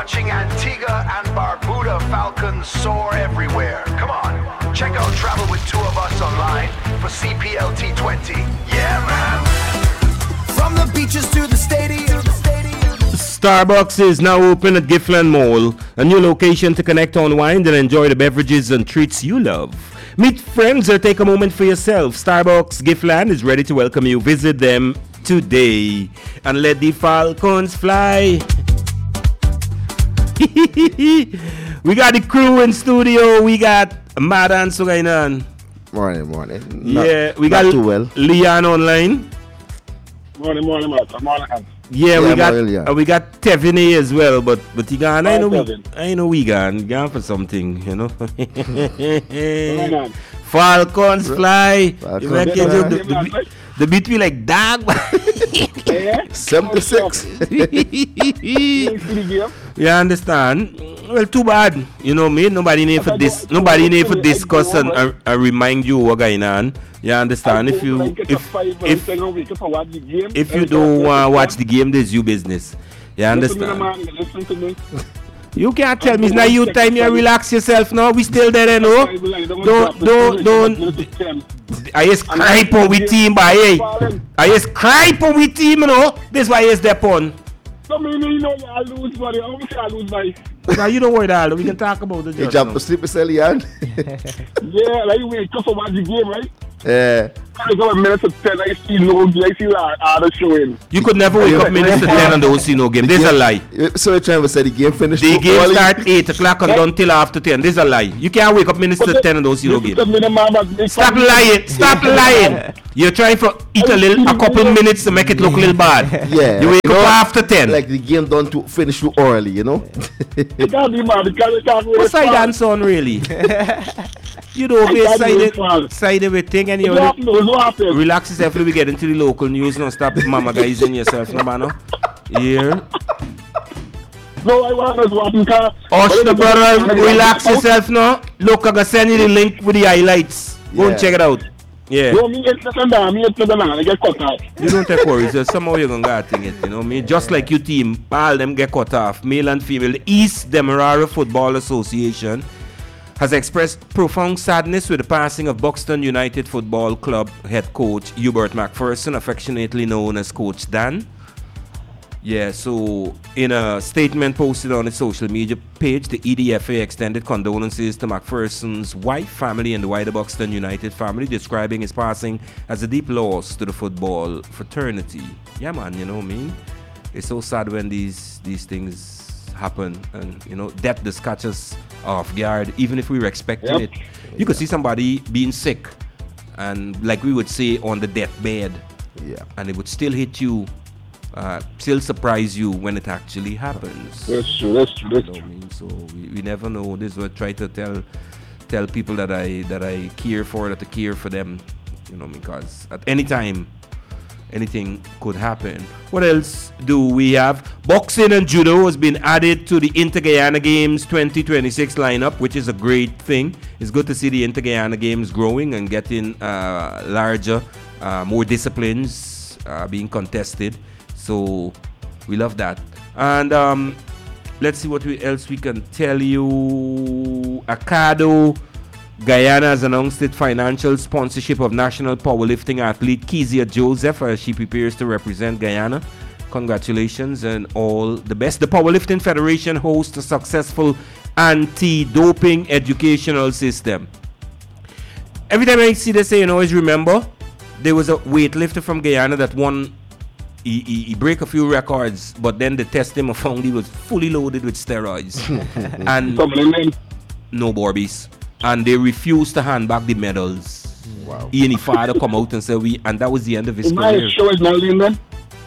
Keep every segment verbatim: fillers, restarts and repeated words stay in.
watching Antigua and Barbuda falcons soar everywhere. Come on, check out Travel with Two of Us online for C P L T twenty. Yeah, man. From the beaches to the stadium. Starbucks is now open at Giftland Mall, a new location to connect, unwind, and enjoy the beverages and treats you love. Meet friends or take a moment for yourself. Starbucks Giftland is ready to welcome you. Visit them today and let the Falcons fly. We got the crew in studio. We got Mad and Sugainan. Morning, morning. Yeah, not, we got not too well. Leon online. Morning, morning, morning. morning. Yeah, yeah, we got morning, yeah. uh, we got Tevin as well, but but he gone. I know we, Tevin. I know we gone. Gone for something, you know. Falcons fly. Falcons You make fly. it- the, the, the, the beat be like dog. seventy-six. You understand? Well, too bad. You know me. Nobody need for this. Nobody need for discuss and, and, and remind you what going on. You understand? If you if if if you don't want to watch the game, there's you business. You understand? Listen to me. You can't tell me it's not you time. You relax yourself now. We still there, you know. Don't don't don't. I just cry on we team, by hey. I just cry on we team, you know. This why is that pun. No, me, me, you know, I lose, buddy. I always say I lose, buddy. Now you don't worry, darling. We can talk about the You just jump now. to sleep, Leon. Yeah, like you wait just to watch the game, right? Yeah. I go a minute to ten, I see no, I see uh, other showing. You could never wake up minutes to ten and don't see no game. This is a lie. So you're trying to say the game finished? The too game early? start eight o'clock and done till after ten. This is a lie. You can't wake up minutes to ten and don't see no game. Stop lying. Stop lying. You're trying to eat a little, a couple minutes to make it look a little bad. Yeah. You wake you up know, after ten. Like the game done to finish too early, you know? It can't be mad because it can't What side dance on really? You know, be I can't do it, side man. side of it thing and you What happened? What happened? relax yourself till we get into the local news. No, stop mama guys in yourself, no man. No? Yeah. No, I want us what because. Hush the brother, relax yourself now. Look, I'm gonna send you the link with the highlights. Go Yeah. and check it out. Yeah. No, me it's not that. Me it's not that. I get cut off. You don't take worries. So somehow you're gonna get it, you know me. Just like your team, all them get cut off, male and female. The East Demerara Football Association has expressed profound sadness with the passing of Buxton United Football Club head coach Hubert McPherson, affectionately known as Coach Dan. Yeah, so in a statement posted on its social media page, the E D F A extended condolences to McPherson's wife, family, and the wider Buxton United family, describing his passing as a deep loss to the football fraternity. Yeah, man, you know what I mean? It's so sad when these these things happen, and you know, death just catches us off guard, even if we were expecting Yep. it. You could see somebody being sick, and like we would say, on the deathbed, Yeah. and it would still hit you. Uh, still surprise you when it actually happens. That's true. That's true. That's You know true. what I mean? So we, we never know. This is what I try to tell tell people that I that I care for, that I care for them. You know, because at any time anything could happen. What else do we have? Boxing and judo has been added to the Inter-Guyana Games twenty twenty-six lineup, which is a great thing. It's good to see the Inter-Guyana Games growing and getting uh, larger, uh, more disciplines uh, being contested. So we love that. And um, let's see what we, else we can tell you. Acado Guyana has announced its financial sponsorship of national powerlifting athlete Kezia Joseph as she prepares to represent Guyana. Congratulations and all the best. The Powerlifting Federation hosts a successful anti-doping educational system. Every time I see this, I always remember there was a weightlifter from Guyana that won. He, he, he break a few records, but then they test him and found he was fully loaded with steroids and no Barbies, and they refused to hand back the medals. Wow. He and his father come out and say we, and that was the end of his Is my career. show is not lean then?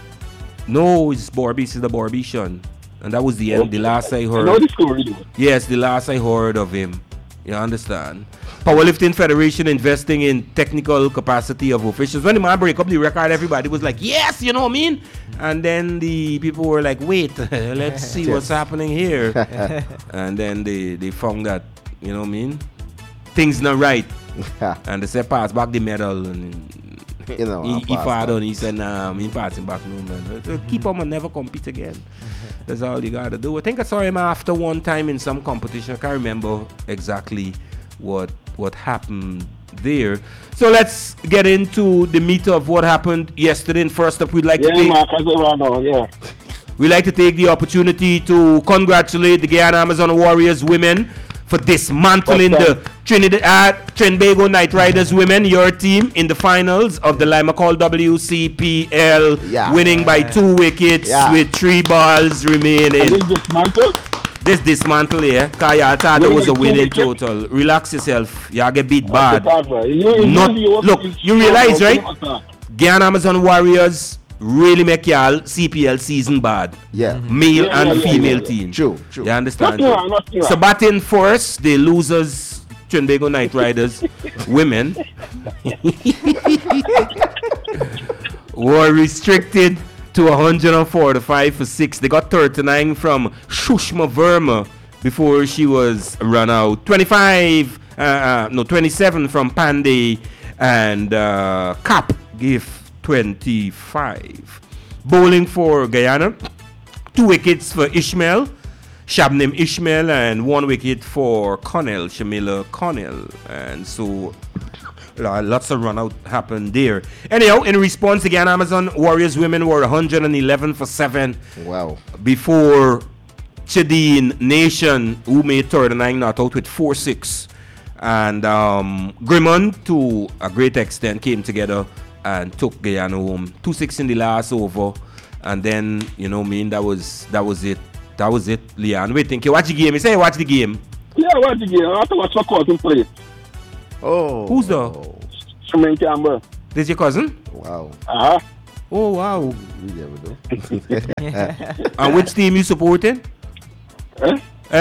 No, it's Barbies, it's the Barbician, and that was the end. The last I I know heard. the story though. Yes, the last I heard of him. You understand? Powerlifting Federation investing in technical capacity of officials. When the man break up the record, everybody was like, yes, you know what I mean? And then the people were like, wait, let's see what's happening here. And then they, they found that, you know what I mean? Things not right. And they said, pass back the medal. And You know, he, I he passed fought on. on. He said, nah, he passing back no man. So keep him and never compete again. That's all you gotta do. I think I saw him after one time in some competition. I can't remember exactly what what happened there. So let's get into the meat of what happened yesterday. And first up, we'd like Yeah, to take man, cause around now, yeah. we'd like to take the opportunity to congratulate the Guyana Amazon Warriors women for dismantling Okay. the Trinidad uh, Trinbago Knight Riders women, your team, in the finals of the Lima Call W C P L, Yeah. winning by two wickets Yeah. with three balls And remaining. this dismantle. This dismantle here, cause y'all thought it was a Winning winning two wickets. total. Relax yourself, y'all get beat bad. You, Not- look, you realize, right? Guyana Amazon Warriors really make y'all C P L season bad. Yeah. Male Yeah, and yeah, yeah, female yeah, yeah. team. True, true. You understand? Nothing wrong, nothing So wrong. batting first, the losers, Trinbago Knight Riders, women, were restricted to one hundred forty-five for six. They got thirty-nine from Shushma Verma before she was run out. twenty-five, uh, uh, no, twenty-seven from Pandey, and uh, Cap gave twenty-five. Bowling for Guyana, two wickets for Ishmael, Shabnim Ishmael, and one wicket for Connell, Shamila Connell. And so uh, lots of run out happened there. Anyhow, in response, again, Amazon Warriors women were one hundred eleven for seven Wow. before Chidin Nation, who made thirty-nine not out with four six. And um, Grimmond, to a great extent, came together and took Guyana home. two six in the last over. And then, you know, mean that was that was it. That was it, Leon. Wait, think you watch the game. You say you watch the game. Yeah, watch the game. I have to watch soccer to play. Oh. Who's the- Oh, Jermaine Campbell. This your cousin? wow. Uh-huh. Oh, wow. We never know. And which team you supporting? Eh?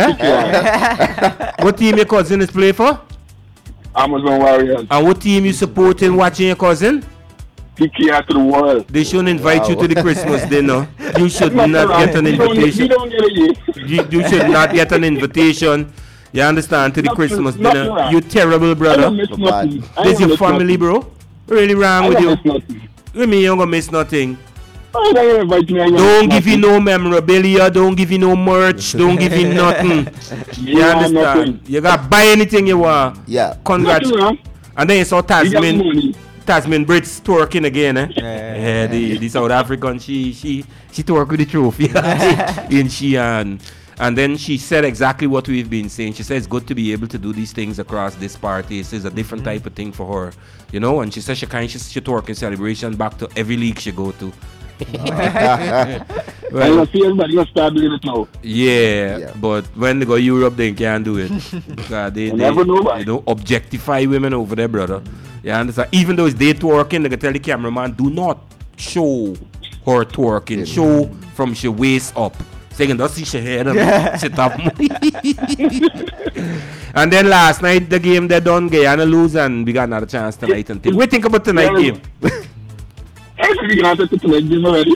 Eh? What team your cousin is play for? Amazon Warriors. And what team you supporting watching your cousin? P K R to the world. They shouldn't invite you Wow. to the Christmas dinner. You should Nothing not wrong. get an You don't- You invitation. don't get it. You, you should not get an invitation. You understand, to the Nothing- Christmas nothing dinner. wrong. You terrible I don't brother. miss Bad. nothing. I This don't your miss family, nothing. bro. Really wrong I with don't you. miss nothing. With me, you ain't gonna miss nothing. I don't invite me. I Don't miss give you nothing. no memorabilia. Don't give you no merch. Don't give you nothing. You Yeah, understand? nothing. You gotta buy anything you want. Yeah. Congrats. Nothing wrong. And then you saw You got Tasman. money. Tasman Brits twerking again, eh? Yeah, the, the South African, she she she twerk with the trophy in she and and then she said exactly what we've been saying. She said it's good to be able to do these things across this party. It's a different type of thing for her, you know. And she said she kind she, she twerk in celebration back to every league she go to. I Well, don't see everybody gonna start doing it now. yeah, Yeah. but when they go Europe, they can't do it. God, they, You they, never know, man. they don't objectify women over there, brother. You understand? Even though it's they twerking, they can tell the cameraman, do not show her twerking. Show from she waist up. So you can just see she head and sit up. And then last night, the game they done, Guyana lose, and we got another chance tonight. And think. What do you think about tonight Yeah. game? I think gonna take it to like game already.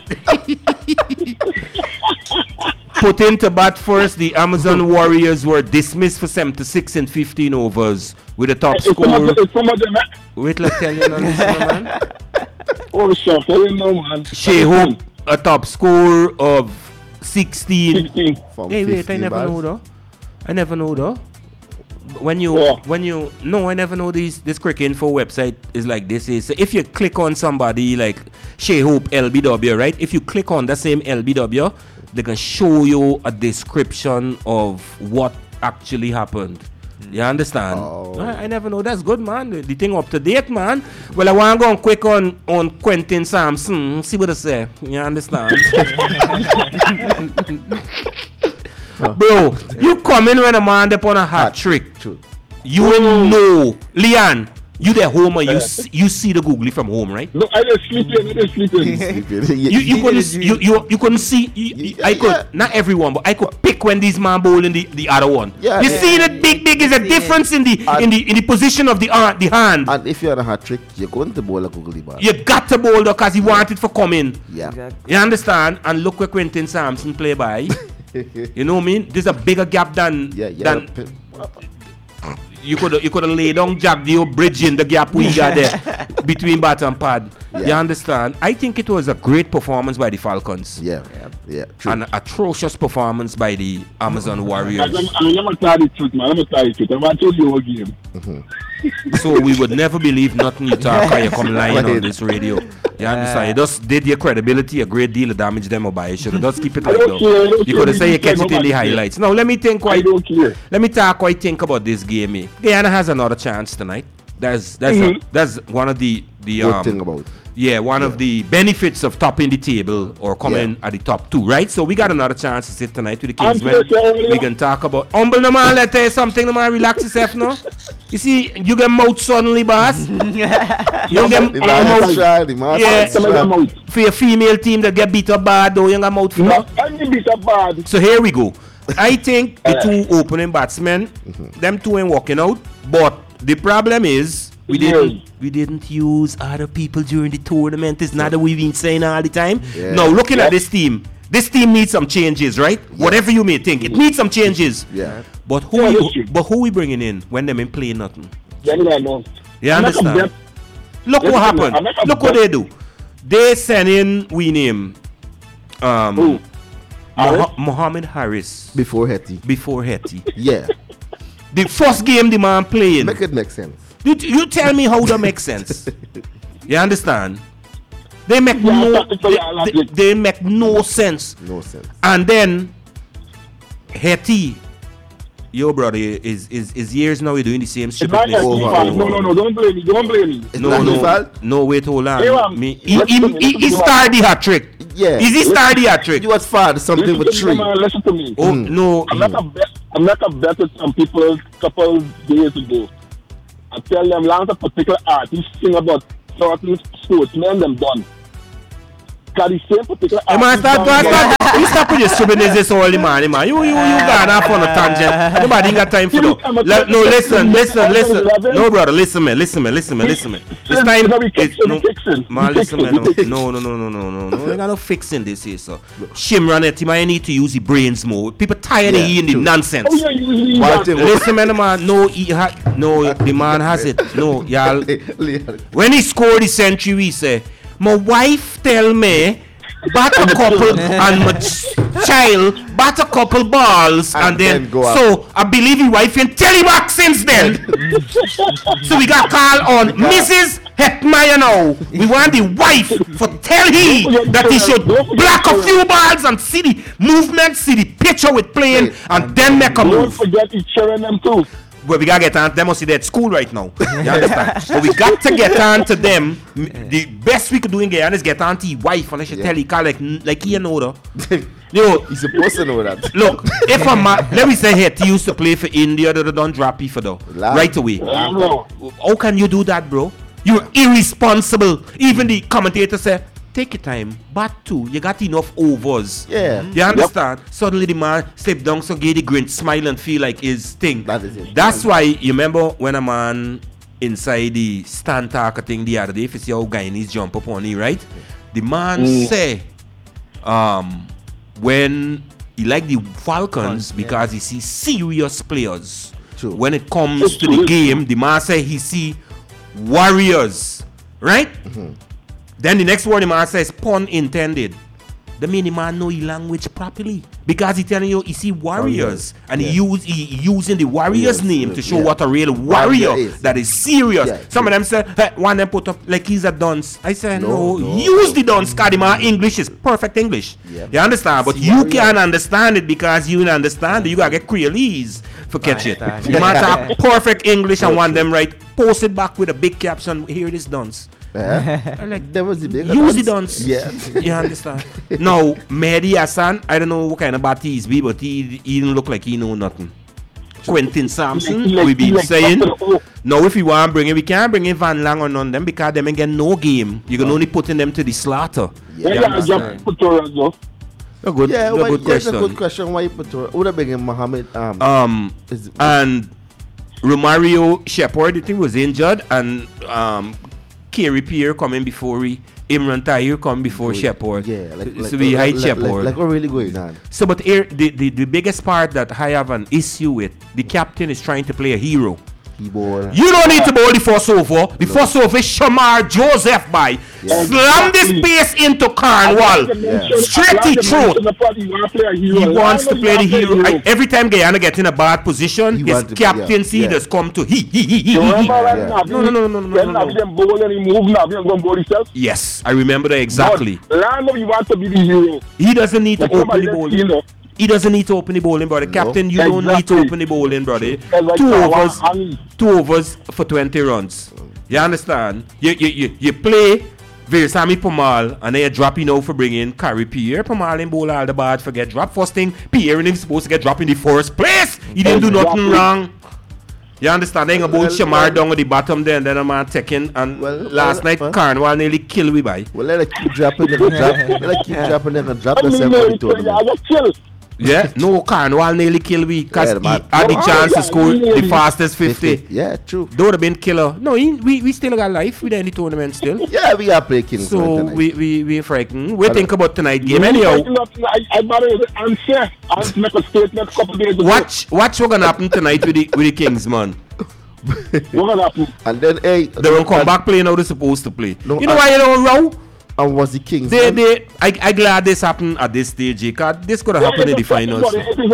Put into bat first, the Amazon Warriors were dismissed for seventy-six and fifteen overs with a top It's some score. of the- it's some of them. eh? Wait, let's tell you now, listen, man. Oh, shit. I didn't know, man. Shea Hope, a top score of sixteen. sixteen. From Hey, wait, I fifteen never balls. know though. I never know though. When you, Yeah. when you, no, I never know these. This Cricket Info website is like this. Is so if you click on somebody like Shea Hope L B W, right? If you click on the same L B W, they can show you a description of what actually happened. You understand? Oh. I, I never know. That's good, man. The, the thing up to date, man. Well, I want to go on quick on on Quentin Sampson. See what I say. You understand? Bro, you come in when a man up on a hat trick. True. You will know, Leon. You the homer. You see, you see the googly from home, right? No, I just sleeping. I just sleeping. You you couldn't you you, you couldn't see. You, you- I could Yeah. not everyone, but I could pick when these man bowling the, the other one. Yeah. You Yeah. see that big big is a difference in the in the in the position of the arm, the hand. And if you're on a hat trick, you're going to bowl a googly ball. You got to bowl because he wanted for coming. Yeah. You understand? And look where Quentin Sampson play by. You know what I mean? There's a bigger gap than Yeah, yeah. than you could you could have laid down Jack Dio bridge in the gap we got there. between bat and pad. Yeah. You understand? I think it was a great performance by the Falcons. Yeah, yeah, true. An atrocious performance by the Amazon Warriors. I'm going to tell the truth, man. I'm going to tell the truth. I'm going to tell you a game. So we would never believe nothing you talk or you come lying on this radio. You understand? You just did your credibility a great deal of damage them or by you should just keep it like don't that. care, I don't You care. could have said you You catch care, it in the nobody care. highlights. Now let me think I why don't care. let me talk what I think about this game. Eh? Guyana has another chance tonight. That's that's Mhm. a, that's one of the the Good um, thing about it. yeah, one of the benefits of topping the table or coming Yeah. at the top two, right? So we got another chance to sit tonight with the I'm Kingsmen. sure, sir. We can talk about humble no man, let tell you something, no man, relax yourself now. You see, you get mouth suddenly, boss. you don't get The uh, man mouth is try, the man Yeah. is Some of try. them out. for your female team that get beat up bad though, you got mouth for No, that. I'm the bit of bad. So here we go. I think the two opening batsmen, them two ain't working out. But the problem is we Yeah. didn't we didn't use other people during the tournament. It's not that we've been saying all the time. Yeah. Now looking at Yep. this team, this team needs some changes, right? Whatever you may think, it needs some changes. Yeah. But who Yeah, we, that's true. but who we bringing in when them ain't playing nothing? Then I know. You I'm not a understand? bet- Look Listen, what happened. I'm not a Look what bet- they do. They send in we name um Who? Moha- Harris? Mohammed Harris Before Hetty. before Hetty. Yeah. The first game the man playing. Make it make sense. You, you tell me how that makes sense. You understand? They make Yeah, no that's the way I they, like they, it. they make no sense. No sense. And then Hetty, yo brother, is is is years now we're doing the same It's stupid not thing. F T fault. No, no, no. Don't blame me. Don't blame me. It's No, not no, his fault. no, wait, hold on. Hey, um, me, he, listen he, to me, he, listen he to me. started the hat trick. Yeah. Is he started the hat trick? You was far something Listen with to three. me, man. Listen to me. Oh no, I'm not a bet. I'm not a bet with some people a couple days ago. I tell them, long as a particular artist sing about certain sportsmen, them done. Cause the same particular Hey man, artist stop, done- stop, stop. You stop with your stupidness all the man, man. You, you, you gone off on a tangent. Nobody ain't got time for that. Le- no, listen, listen, listen. No, brother, listen, man, listen, man, listen, man, listen, man. It's Listen, time. we It's, fixing, no, we fixing, man, we listen, man. fixing, we No, no, no, no, no, no, no. We got no fixing this here, so. Shimran, it, man, need to use the brains more. People tired of Yeah, hearing the true. nonsense. Oh, yeah, you, you, One you, thing- Listen, man, man. No, he ha- no, the man has it. No, y'all. Leon. When he scored the century, he say, my wife tell me, bat a couple and my ch- child bat a couple balls and, And then, then go out. so I believe his wife can tell him back since then. So we got call on Missus Hetmeyer now. We want the wife for tell he that he should block a few balls and see the movement, see the picture with playing and then make a don't move. forget each other and them too. Well, we gotta get on. They must see they're at school right now. You understand? But we got to get on to them. M- The best we could do in Guyana is get on to your wife, and I should Yeah. tell you, call like like you know though. You know, He's supposed to know that. look, if a man, let me say here, he used to play for India, they don't drop you for though, Lamb. right away. I don't know. How can you do that, bro? You're irresponsible. Even the commentator say, take your time, bat two, you got enough overs. Yeah. You understand? Suddenly the man step down, so get the grin, smile and feel like his thing. That is it. That's why you remember when a man inside the stand talker thing the other day, if you see how Guyanese jump up on it, right? The man Mm. say, um, when he like the Falcons yeah. because he see serious players. True. When it comes It's to the true. game, the man say he see warriors, right? Then the next word the man says pun intended. The mean the man know his language properly because he telling you he see warriors and he Yeah. use he using the warrior's Yes, name to show yeah. what a real warrior Warrior is. that is serious. Yeah, Some true. of them say hey, one them put up like he's a dunce. I say no, No, no. use the dunce because the man English is perfect English. Yeah. You understand? But See you warrior. can't understand it because you don't understand it. You gotta get creoles for catch it. Right, The man talk perfect English and want them right. Post it back with a big caption. Here it is dunce. Eh? I like There was the big use the dunce. Yeah. You understand? Now, Mehdi Hassan, I don't know what kind of bat he's be, but he, he didn't look like he know nothing. Quentin Sampson, He like- we he been like saying. Buffalo. Now, if we want to bring him, we can't bring in Van Lang or none of them because them ain't get no game. You can only put in them to the slaughter. Yeah, Yeah, You yeah, I understand? just put her as well. A good, Yeah, a well, good that's a question. good question. Why you put her? Would have been Mohammed? Um, Um, is- and Romario Shepard, I think, was injured, and um, Kerry Pierre coming before he, Imran Tahir come before Shepard. yeah, like, so like, we hide like, Shepard. Like, like what really going on? So, but here, the, the, the biggest part that I have an issue with, the captain is trying to play a hero. He bowl. You don't need to bowl the first over. The no. first over is Shamar Joseph by. Yeah. Slam this pace into Cornwall. Yeah. Straight to throat. He wants to play the hero. I, every time Guyana gets in a bad position, he his captaincy yeah. yeah. does come to he, he, he, he, he, he. No, no, no, no, no, no, no. Yes, I remember that exactly. Lando, you want to be the hero. He doesn't need to open the bowling. He doesn't need to open the bowling, brother. No. Captain, you exactly. don't need to open the bowling, brother. Like two overs, two overs for twenty runs. You understand? You you you, you play Versamy Pamal and then you drop you know for bringing Carrie Pierre. Pamal in bowl all the bad for get dropped. First thing, Pierre and him supposed to get dropped in the first place. He didn't do nothing wrong. You understand? They ain't about well, Shamar well, down at the bottom there and then a man taking and well, last well, night well, Cornwall nearly killed we by. Well, let it keep dropping, let it drop, let it keep dropping, let it drop the seven tournament. Yeah, no, Cornwall nearly killed we because yeah, he had the chance to score the fastest fifty. Yeah, true. They would have been killer. No, he, we we still got life with any tournament still. Yeah, we are playing Kings. So we we we frightened. We think about tonight game anyhow. Watch watch what's gonna happen tonight with the with the Kings, man. What's gonna happen? And then hey, they won't come back playing how they're supposed to play. No, you know why you don't row? And was the Kings? They, they, I, I glad this happened at this stage, because this could have happened in the finals.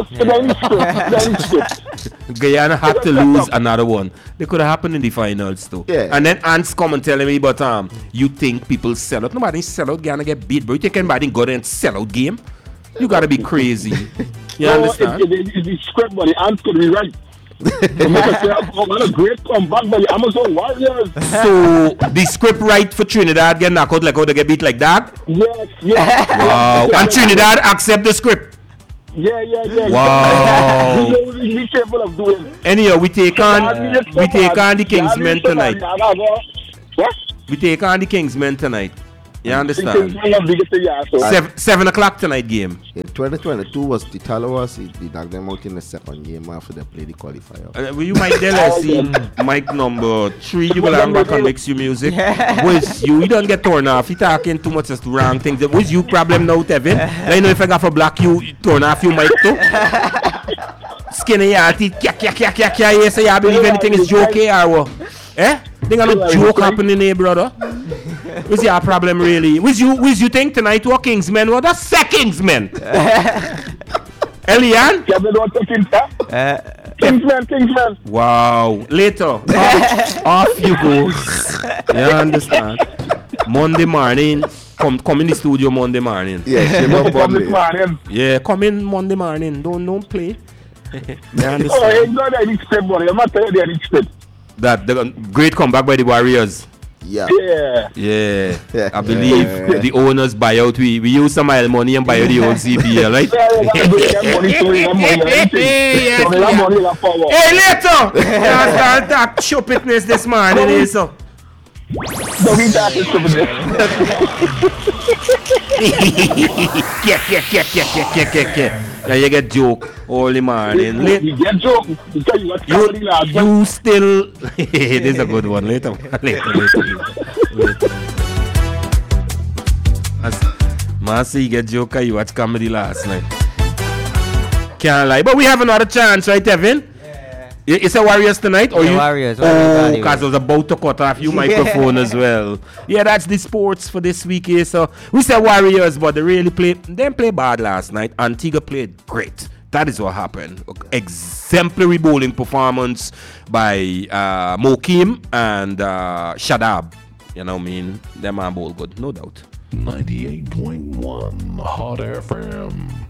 Guyana had to lose another one. They could have happened in the finals too. Yeah. And then Ants come and tell me, but um, you think people sell out? Nobody sell out. Guyana get beat, bro. You think anybody go there and sell out game? You gotta be crazy. You no, understand? It, it, it, it's script, but the Ants could be right. What a great comeback by the Amazon Warriors. So the script right for Trinidad get knocked out like how they get beat like that? Yes, yes. Wow. And Trinidad accept the script. Yeah, yeah, yeah. Wow. We be careful of doing. Anyhow, we take on we take on the Kingsmen tonight. What? We take on the Kingsmen tonight. You understand? Seven, seven o'clock tonight game. In twenty twenty-two was the Talawas. They knocked them out in the second game after they played the qualifier. Uh, will you Mike Delesi, Mike number three, you will hang back and mix you music. With you, you don't get torn off. You talking too much just wrong things. With you problem now, Tevin? I know if I got for black you, you turn off you mic too. Skinny your teeth, kya kya kya kya kya. You say you believe anything is joke or what? Eh? They got no joke happening here, brother. What's your problem really? What's you what's you think tonight what Kingsmen? What the Kingsmen? Elian? Uh, Kingsmen, Kingsmen. Wow. Later. Off, off you go. You understand? Monday morning. Come come in the studio Monday morning. Yeah, Monday morning. Yeah, come in Monday morning. Don't don't play. You understand? Oh, it's not any step, buddy. I'm not telling you any step. That the great comeback by the Warriors. Yeah. Yeah. Yeah. I believe yeah. the owners buy out. We we use some of the money and buy out the old C P L, right? Hey, later! You start that stupidness this morning, eh, so. Don't be that stupid. Yeah, yeah, yeah, yeah, yeah, yeah, yeah, yeah. Now you get joke all the morning. You get joke. You, you still. This is a good one. Later, later, later, later. Man, see you get joke. You watch comedy last night. Can't lie, but we have another chance, right, Evan? It's a Warriors tonight, or yeah, you? Warriors. Oh, because I was about to cut off your microphone as well. Yeah, that's the sports for this week here. So we said Warriors, but they really played. They played bad last night. Antigua played great. That is what happened. Exemplary bowling performance by uh, Mokim and uh, Shadab. You know what I mean? Them man bowl good, no doubt. ninety-eight point one Hot F M.